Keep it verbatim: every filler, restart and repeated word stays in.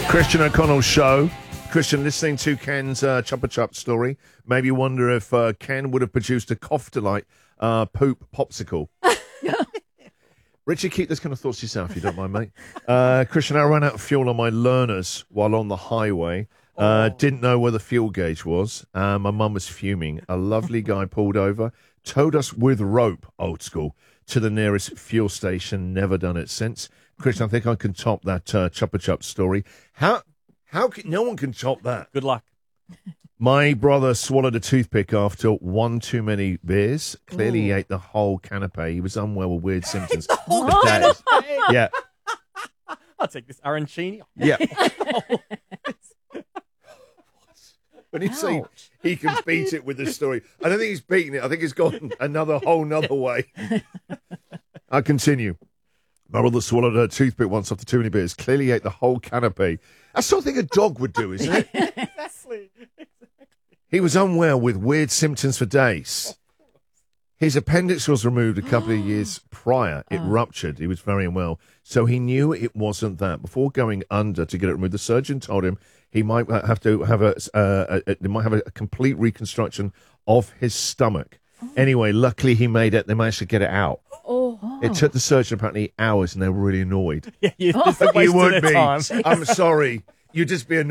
Christian O'Connell's show. Christian, listening to Ken's uh, Chupa Chup story, maybe wonder if uh, Ken would have produced a cough delight uh, poop popsicle. Richard, keep this kind of thoughts to yourself, if you don't mind, mate. Uh, Christian, I ran out of fuel on my learners while on the highway. Uh, oh. Didn't know where the fuel gauge was. Uh, my mum was fuming. A lovely guy pulled over, towed us with rope, old school, to the nearest fuel station. Never done it since. Christian, I think I can top that uh, Chupa Chup story. How? How can no one can top that? Good luck. My brother swallowed a toothpick after one too many beers. Clearly, Ooh. he ate the whole canapé. He was unwell with weird symptoms. The whole for days. Yeah, I'll take this arancini. yeah. When you say Ouch. he can beat it with this story, I don't think he's beaten it. I think he's gone another whole nother way. I'll continue. My brother swallowed a toothpick once after too many beers. Clearly ate the whole canapé. That's something a dog would do, isn't it? Exactly. He was unwell with weird symptoms for days. His appendix was removed a couple of years prior. It Oh. ruptured. He was very unwell. So he knew it wasn't that. Before going under to get it removed, the surgeon told him he might have to have a, uh, a, a they might have a, a complete reconstruction of his stomach. Anyway, luckily he made it. They managed to get it out. Oh. It took the surgeon apparently hours, and they were really annoyed. Yeah, you, Oh. just a You waste of would their be. time. I'm sorry. You'd just be annoyed.